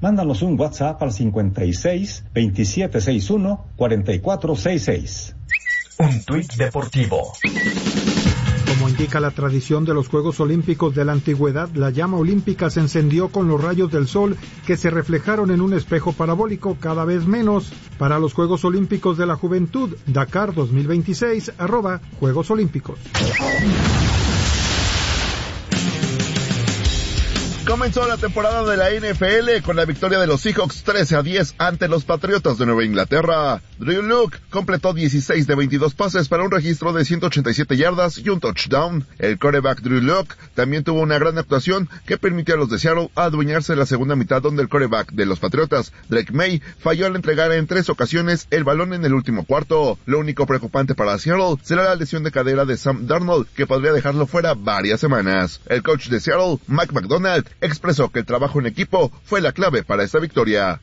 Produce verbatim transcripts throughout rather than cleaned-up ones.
Mándanos un WhatsApp al cincuenta y seis, veintisiete sesenta y uno, cuarenta y cuatro sesenta y seis. Un tuit deportivo. Como indica la tradición de los Juegos Olímpicos de la antigüedad, la llama olímpica se encendió con los rayos del sol que se reflejaron en un espejo parabólico cada vez menos. Para los Juegos Olímpicos de la Juventud, Dakar dos mil veintiséis, arroba Juegos Olímpicos. Comenzó la temporada de la N F L con la victoria de los Seahawks trece a diez ante los Patriotas de Nueva Inglaterra. Drew Lock completó dieciséis de veintidós pases para un registro de ciento ochenta y siete yardas y un touchdown. El quarterback Drew Lock también tuvo una gran actuación que permitió a los de Seattle adueñarse la segunda mitad, donde el quarterback de los Patriotas, Drake May, falló al entregar en tres ocasiones el balón en el último cuarto. Lo único preocupante para Seattle será la lesión de cadera de Sam Darnold, que podría dejarlo fuera varias semanas. El coach de Seattle, Mike McDonald, expresó que el trabajo en equipo fue la clave para esta victoria.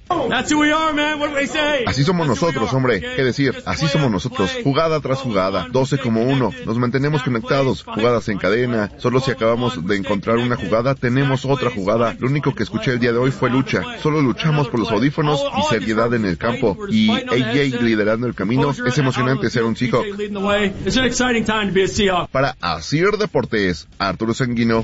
Así somos nosotros, hombre. ¿Qué decir? Así somos nosotros. Jugada tras jugada, doce como uno. Nos mantenemos conectados. Jugadas en cadena. Solo si acabamos de encontrar una jugada, tenemos otra jugada. Lo único que escuché el día de hoy fue lucha. Solo luchamos por los audífonos y seriedad en el campo. Y A J liderando el camino. Es emocionante ser un Seahawk. Para Asir Deportes, Arturo Sanguino.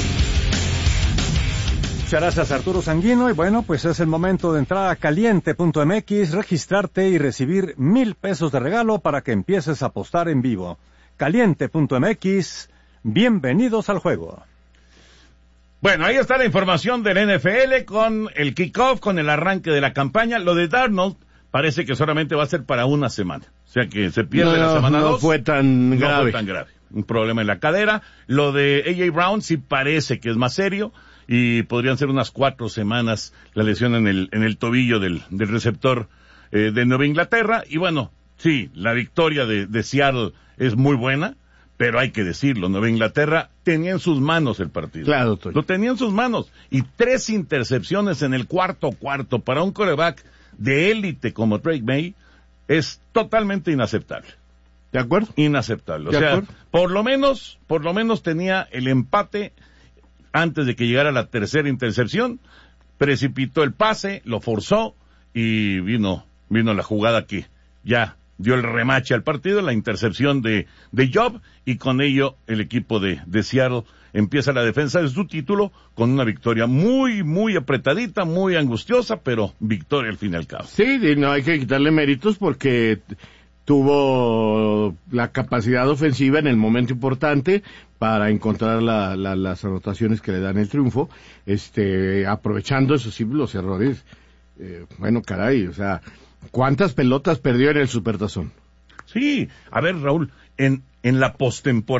Muchas gracias, Arturo Sanguino. Y bueno, pues es el momento de entrar a caliente punto m x, registrarte y recibir mil pesos de regalo para que empieces a apostar en vivo. caliente punto m x, bienvenidos al juego. Bueno, ahí está la información del N F L con el kickoff, con el arranque de la campaña. Lo de Darnold parece que solamente va a ser para una semana. O sea que se pierde no, la semana no dos. Fue tan no grave. fue tan grave. Un problema en la cadera. Lo de A J Brown sí parece que es más serio. Y podrían ser unas cuatro semanas la lesión en el en el tobillo del, del receptor eh, de Nueva Inglaterra. Y bueno, sí, la victoria de, de Seattle es muy buena, pero hay que decirlo, Nueva Inglaterra tenía en sus manos el partido. Claro, Toño. Lo tenía en sus manos. Y tres intercepciones en el cuarto cuarto para un quarterback de élite como Drake May es totalmente inaceptable. ¿De acuerdo? Inaceptable. O ¿De sea, acuerdo? por lo menos, por lo menos tenía el empate antes de que llegara la tercera intercepción. Precipitó el pase, lo forzó y vino, vino la jugada que ya dio el remache al partido, la intercepción de, de Job, y con ello el equipo de, de Seattle empieza la defensa de su título con una victoria muy, muy apretadita, muy angustiosa, pero victoria al fin y al cabo. Sí, no hay que quitarle méritos porque tuvo la capacidad ofensiva en el momento importante para encontrar la, la, las anotaciones que le dan el triunfo, este, aprovechando esos sí los errores. Eh, bueno, caray, o sea, ¿cuántas pelotas perdió en el Supertazón? Sí, a ver, Raúl, en, en la postemporada